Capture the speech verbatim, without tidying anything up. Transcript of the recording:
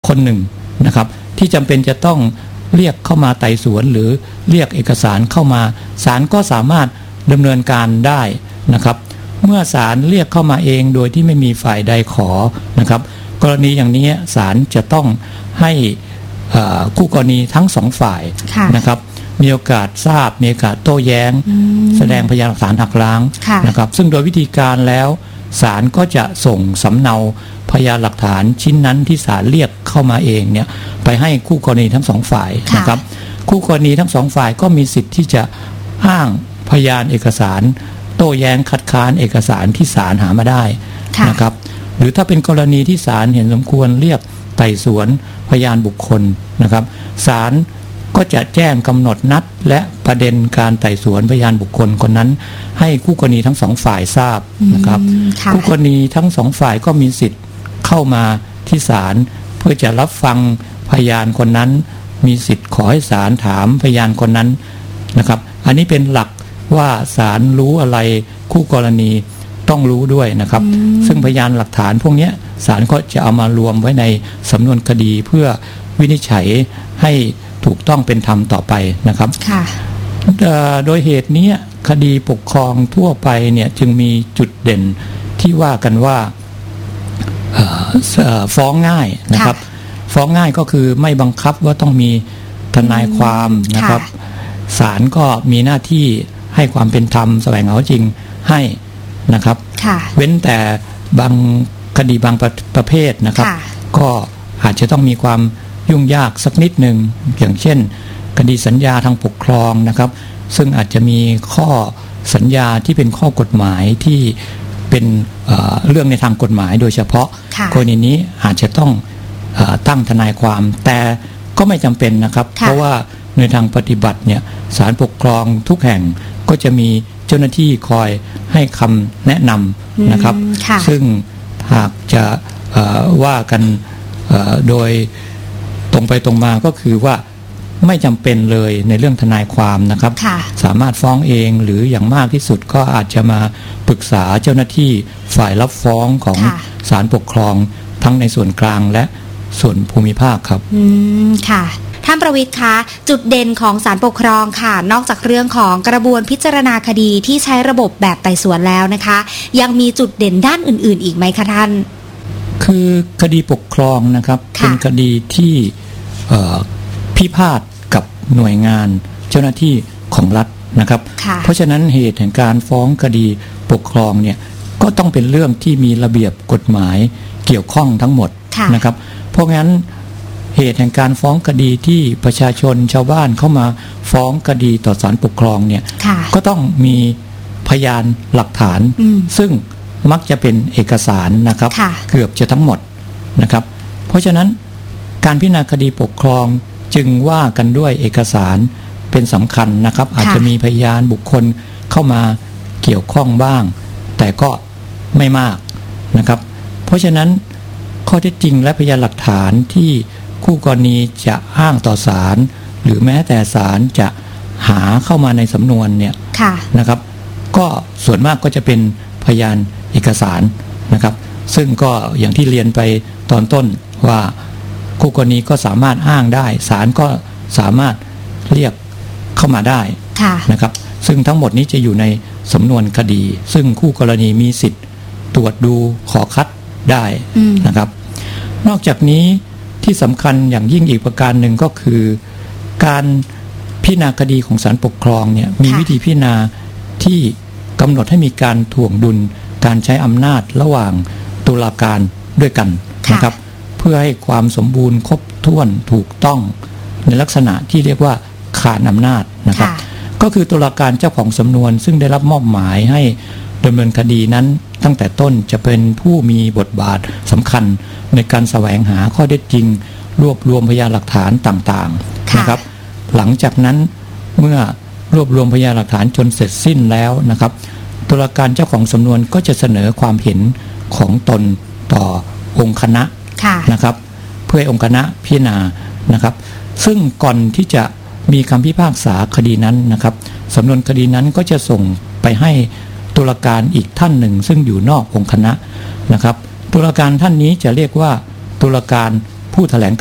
คนหนึ่งนะครับที่จำเป็นจะต้องเรียกเข้ามาไต่สวนหรือเรียกเอกสารเข้ามาศาลก็สามารถดำเนินการได้นะครับเมื่อศาลเรียกเข้ามาเองโดยที่ไม่มีฝ่ายใดขอนะครับกรณีอย่างนี้ศาลจะต้องให้คู่กรณีทั้งสองฝ่ายนะครับมีโอกาสทราบมีโอกาสโต้แย้งแสดงพยานหลักฐานหักล้างนะครับซึ่งโดยวิธีการแล้วศาลก็จะส่งสำเนาพยานหลักฐานชิ้นนั้นที่ศาลเรียกเข้ามาเองเนี่ยไปให้คู่กรณีทั้งสองฝ่ายนะครับคู่กรณีทั้งสองฝ่ายก็มีสิทธิ์ที่จะอ้างพยานเอกสารโต้แย้งคัดค้านเอกสารที่ศาลหามาได้นะครับหรือถ้าเป็นกรณีที่ศาลเห็นสมควรเรียกไต่สวนพยานบุคคลนะครับศาลก็จะแจ้งกำหนดนัดและประเด็นการไต่สวนพยานบุคคลคนนั้นให้คู่กรณีทั้งสองฝ่ายทราบนะครับคู่กรณีทั้งสองฝ่ายก็มีสิทธิ์เข้ามาที่ศาลเพื่อจะรับฟังพยานคนนั้นมีสิทธิ์ขอให้ศาลถามพยานคนนั้นนะครับอันนี้เป็นหลักว่าศาลรู้อะไรคู่กรณีต้องรู้ด้วยนะครับซึ่งพยานหลักฐานพวกนี้ศาลก็จะเอามารวมไว้ในสำนวนคดีเพื่อวินิจฉัยให้ถูกต้องเป็นธรรมต่อไปนะครับโดยเหตุนี้คดีปกครองทั่วไปเนี่ยจึงมีจุดเด่นที่ว่ากันว่าฟ้องง่ายนะครับฟ้องง่ายก็คือไม่บังคับว่าต้องมีทนายความนะครับศาลก็มีหน้าที่ให้ความเป็นธรรมแสวงหาจริงให้นะครับเว้นแต่บางคดีบางประประเภทนะครับก็อาจจะต้องมีความยุ่งยากสักนิดหนึ่งอย่างเช่นคดีสัญญาทางปกครองนะครับซึ่งอาจจะมีข้อสัญญาที่เป็นข้อกฎหมายที่เป็นเอ่อเรื่องในทางกฎหมายโดยเฉพาะกรณีนี้อาจจะต้องเอ่อตั้งทนายความแต่ก็ไม่จำเป็นนะครับเพราะว่าในทางปฏิบัติเนี่ยศาลปกครองทุกแห่งก็จะมีเจ้าหน้าที่คอยให้คำแนะนำนะครับซึ่งหากจะว่ากันโดยตรงไปตรงมาก็คือว่าไม่จำเป็นเลยในเรื่องทนายความนะครับสามารถฟ้องเองหรืออย่างมากที่สุดก็อาจจะมาปรึกษาเจ้าหน้าที่ฝ่ายรับฟ้องของศาลปกครองทั้งในส่วนกลางและส่วนภูมิภาคครับอืมค่ะท่านประวิตรคะจุดเด่นของศาลปกครองค่ะนอกจากเรื่องของกระบวนพิจารณาคดีที่ใช้ระบบแบบไต่สวนแล้วนะคะยังมีจุดเด่นด้านอื่นๆอีกไหมคะท่านคือคดีปกครองนะครับเป็นคดีที่พิพาทกับหน่วยงานเจ้าหน้าที่ของรัฐนะครับเพราะฉะนั้นเหตุแห่งการฟ้องคดีปกครองเนี่ยก็ต้องเป็นเรื่องที่มีระเบียบกฎหมายเกี่ยวข้องทั้งหมดนะครับเพราะงั้นเหตุแห่งการฟ้องคดีที่ประชาชนชาวบ้านเข้ามาฟ้องคดีต่อศาลปกครองเนี่ยก็ต้องมีพยานหลักฐานซึ่งมักจะเป็นเอกสารนะครับเกือบจะทั้งหมดนะครับเพราะฉะนั้นการพิจารณาคดีปกครองจึงว่ากันด้วยเอกสารเป็นสำคัญนะครับอาจจะมีพยานบุคคลเข้ามาเกี่ยวข้องบ้างแต่ก็ไม่มากนะครับเพราะฉะนั้นข้อเท็จจริงและพยานหลักฐานที่คู่กรณีจะอ้างต่อศาลหรือแม้แต่ศาลจะหาเข้ามาในสำนวนเนี่ยนะครับก็ส่วนมากก็จะเป็นพยานเอกสารนะครับซึ่งก็อย่างที่เรียนไปตอนต้นว่าคู่กรณีก็สามารถอ้างได้ศาลก็สามารถเรียกเข้ามาได้นะครับซึ่งทั้งหมดนี้จะอยู่ในสำนวนคดีซึ่งคู่กรณีมีสิทธิ์ตรวจดูขอคัดได้นะครับนอกจากนี้ที่สำคัญอย่างยิ่งอีกประการหนึ่งก็คือการพิจารณาคดีของศาลปกครองเนี่ยมีวิธีพิจารณาที่กำหนดให้มีการถ่วงดุลการใช้อำนาจระหว่างตุลาการด้วยกันนะครับเพื่อให้ความสมบูรณ์ครบถ้วนถูกต้องในลักษณะที่เรียกว่าขานอำนาจนะครับก็คือตุลาการเจ้าของสำนวนซึ่งได้รับมอบหมายให้ดำเนินคดีนั้นตั้งแต่ต้นจะเป็นผู้มีบทบาทสำคัญในการแสวงหาข้อเท็จจริงรวบรวมพยานหลักฐานต่างๆนะครับหลังจากนั้นเมื่อรวบรวมพยานหลักฐานจนเสร็จสิ้นแล้วนะครับตุลาการเจ้าของสำนวนก็จะเสนอความเห็นของตนต่อองค์คณะนะครับเพื่อให้องค์คณะพิจารณานะครับซึ่งก่อนที่จะมีคำพิพากษาคดีนั้นนะครับสำนวนคดีนั้นก็จะส่งไปให้ตุลาการอีกท่านหนึ่งซึ่งอยู่นอกองค์คณะนะครับตุลาการท่านนี้จะเรียกว่าตุลาการผู้แถลง